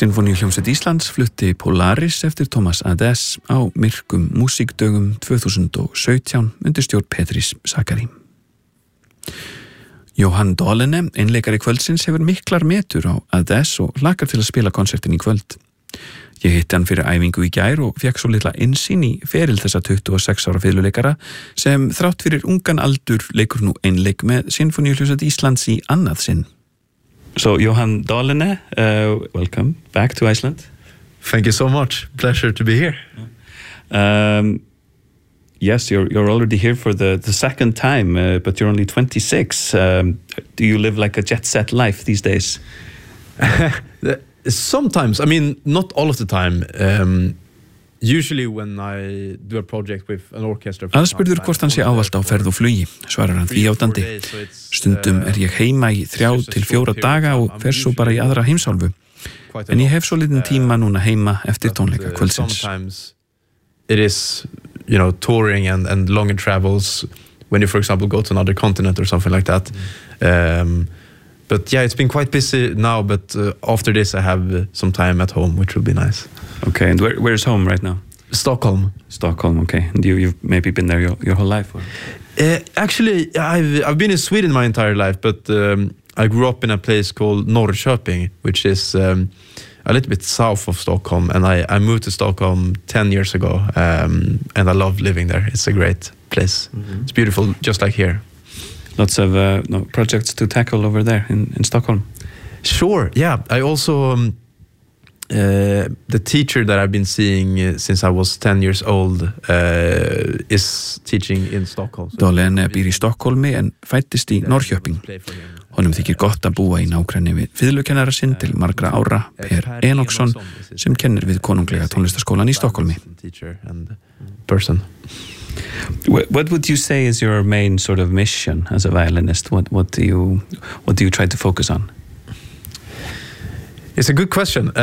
Sinfóníuhljómsveit Íslands flutti Polaris eftir Thomas Adès á myrkum músíkdögum 2017 undir stjórn Petris Sakari. Johan Dolene, einleikari kvöldsins, hefur miklar metur á Adès og hlakar til að spila konsertin í kvöld. Ég hitti hann fyrir æfingu í gær og fékk svo litla innsýn í feril þessa 26 ára fiðluleikara sem þrátt fyrir ungan aldur leikur nú einleik með Sinfóníuhljómsveit Íslands í annað sinn. So, Johan Dolene, welcome back to Iceland. Thank you so much. Pleasure to be here. Yes, you're already here for the second time, but you're only 26. Do you live like a jet-set life these days? Sometimes. I mean, not all of the time. Usually when I do a project with an orchestra. Aðspurður hvort hann sé ávallt á ferð og flugi, svarar hann því játandi. Stundum ég heima í 3 til 4 daga og fer svo bara í aðra heimsálfu. En ég hef svo lítinn tíma núna heima eftir tónleika kvöldsins. Sometimes it is, touring and longer travels when you, for example, go to another continent or something like that. But yeah, it's been quite busy now, but after this I have some time at home, which will be nice. Okay, and where's home right now? Stockholm. Stockholm, okay. And you've maybe been there your whole life? Or? Actually, I've been in Sweden my entire life, but I grew up in a place called Norrköping, which is a little bit south of Stockholm, and I moved to Stockholm 10 years ago, and I love living there. It's a great place. Mm-hmm. It's beautiful, just like here. Lots of projects to tackle over there in Stockholm. Sure, yeah. I also the teacher that I've been seeing since I was 10 years old is teaching in Stockholm. Dolene býr í Stokkólmi en fæddist í Norrköping. Honum þykir gott að búa í nágrenni við fiðlukennara sinn til margra ára, Per Enoksson, sem kennir við konunglega tónlistaskólan í Stokkólmi. What would you say is your main sort of mission as a violinist? What do you try to focus on? It's a good question.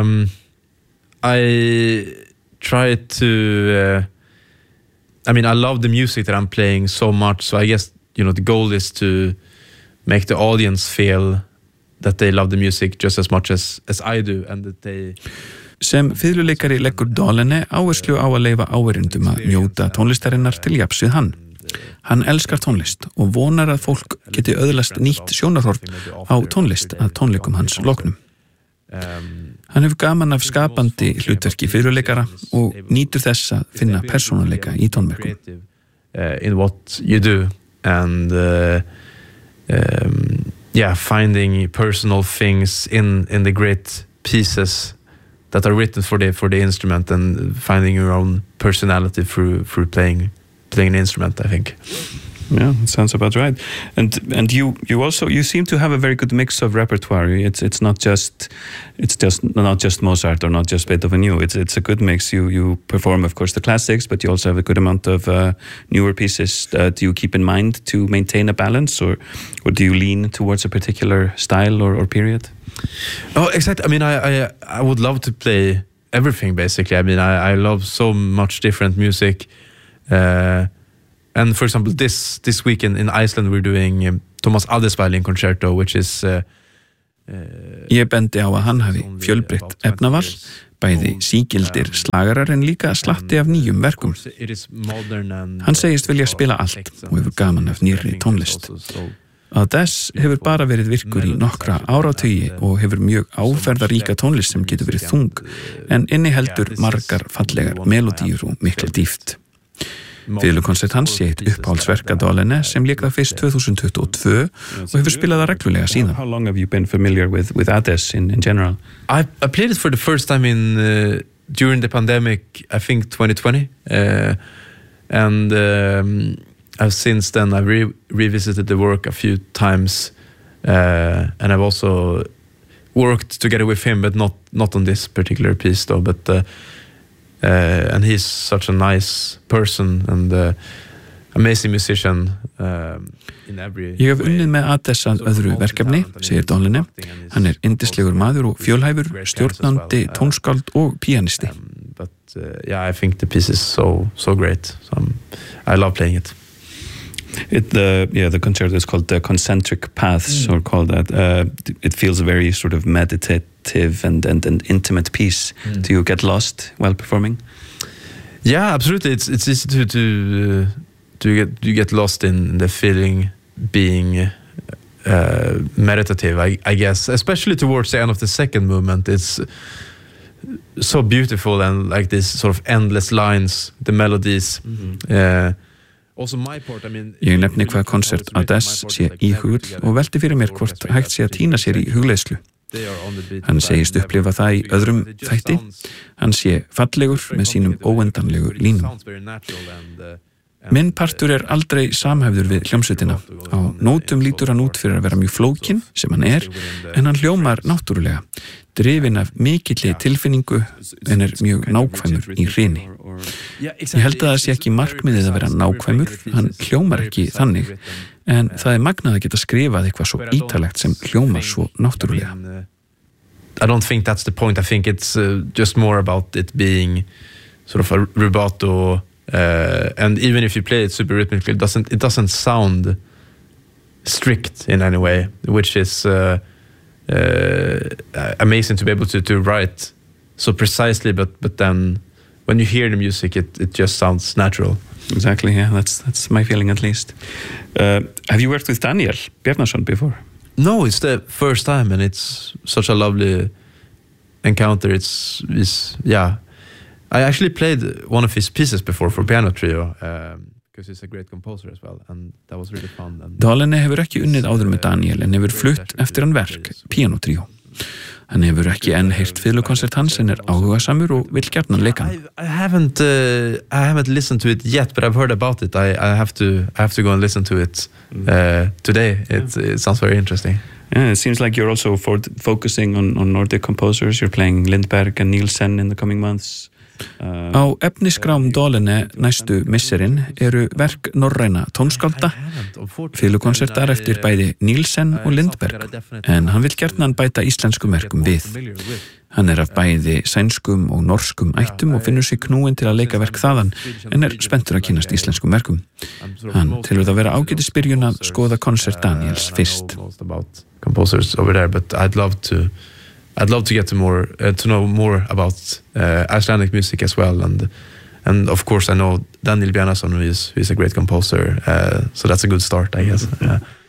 I try to. I love the music that I'm playing so much. So I guess the goal is to make the audience feel that they love the music just as much as I do, and that they. Sem fiðluleikari leggur Dolene áherslu á að leyfa áheyrendum að njóta tónlistarinnar til jafns við hann. Hann elskar tónlist og vonar að fólk geti öðlast nýtt sjónarhorn á tónlist að tónleikum hans loknum. Hann hefur gaman af skapandi hlutverki fiðluleikara og nýtur þess að finna persónuleika í tónverkum. In what you do and finding personal things in the great pieces that are written for the instrument, and finding your own personality through playing an instrument, I think. Yeah, it sounds about right. And you also seem to have a very good mix of repertoire. It's not just Mozart or not just Beethoven. It's a good mix. You perform, of course, the classics, but you also have a good amount of newer pieces. Do you keep in mind to maintain a balance, or do you lean towards a particular style or period? Oh, exactly. I would love to play everything, basically. I love so much different music. And for example, this weekend in Iceland we're doing Thomas Adès violin concerto, which is Ég bendi á að hann hafi fjölbreytt efnaval, bæði sígildir slagarar en líka slatti af nýjum verkum. Hann segist vilja spila allt og hefur gaman af nýrri tónlist. Adès hefur bara verið virkur í nokkra áratugi og hefur mjög áferðaríka tónlist sem getur verið þung, en inniheldur margar fallegar melodíur og mikla dýpt. Fiðlukonsert hans sé eitt uppáhaldsverk Dolene sem lék það fyrst 2022 og hefur spilað það reglulega síðan. How long have you been familiar with Adès in general? I played it for the first time during the pandemic, I think 2020, and since then I've revisited the work a few times, and I've also worked together with him, but not on this particular piece though. But and he's such a nice person and amazing musician in every. Ég hef unnið með Adès að öðru verkefni, segir Dolene. Hann yndislegur maður og fjölhæfur, stjórnandi, tónskáld og píanisti. But I think the piece is so great. So I love playing it. The concerto is called the Concentric Paths, or called that. It feels very sort of meditative meditative and intimate piece. Do you get lost while performing? Yeah, absolutely. It's easy to get lost in the feeling, being meditative, I guess, especially towards the end of the second movement. It's so beautiful, and like this sort of endless lines, the melodies. Ég nefni hvað konsert Adès sé íhugull og velti fyrir mér hvort hægt sé að týna sér í hugleiðslu. Hann segist upplifa það í öðrum þætti. Hann sé fallegur með sínum óendanlegu línum. Minn partur aldrei samhæfður við hljómsveitina. Á nótum lítur hann út fyrir að vera mjög flókin, sem hann en hann hljómar náttúrulega, drifinn af mikilli tilfinningu, en mjög nákvæmur í hrini. Ég held að það sé ekki markmiðið að vera nákvæmur, hann hljómar ekki þannig, en það magnað að geta skrifað eitthvað svo ítalegt sem hljómar svo náttúrulega. I don't think that's the point. I think it's just more about it being sort of a rubato. And even if you play it super rhythmically, it doesn't sound strict in any way, which is amazing to be able to write so precisely, but then when you hear the music, it just sounds natural. Exactly, yeah, that's my feeling at least. Have you worked with Daniel Bjarnason before? No, it's the first time, and it's such a lovely encounter. It's yeah. I actually played one of his pieces before for piano trio, because he's a great composer as well, and that was really fun. Dahlene hefur ekki unnið áður með Daniel, en hefur flutt eftir hann verk, piano trio. Hann hefur ekki enn heyrt fiðlukonsert hans, en áhugasamur og vill gjarnan leika hann. I haven't listened to it yet, but I've heard about it. I have to go and listen to it today. It sounds very interesting. Yeah, it seems like you're also focusing on Nordic composers. You're playing Lindberg and Nielsen in the coming months. Á efnisgrám Dahlene næstu misserinn verk norræna tónskálda, fiðlukonsertar eftir bæði Nielsen og Lindberg, en hann vill gjarnan bæta íslenskum verkum við. Hann af bæði sænskum og norskum ættum og finnur sig knúinn til að leika verk þaðan, en spenntur að kynnast íslenskum verkum. Hann telur það vera ágætisbyrjun að skoða konsert Daniels fyrst. Composers over there, but I'd love to get to know more about Icelandic music as well, and of course I know Daniel Bjarnason, who is a great composer, so that's a good start, I guess. Yeah.